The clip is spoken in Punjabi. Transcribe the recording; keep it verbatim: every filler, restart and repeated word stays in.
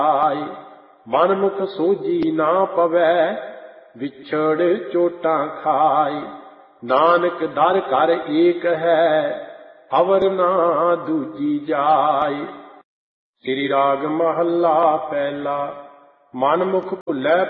ਆਏ। ਮਨ ਮੁਖ ਸੋਝੀ ਨਾ ਪਵੈ, ਵਿਛੜ ਚੋਟਾਂ ਖਾਏ। ਨਾਨਕ ਦਰ ਘਰ ਏਕ ਹੈ, ਅਵਰ ਨਾ ਦੂਜੀ ਜਾਏ। ਸ੍ਰੀ ਰਾਗ ਮਹੱਲਾ ਪਹਿਲਾ। ਮਨ ਮੁਖ ਭੁੱਲੈ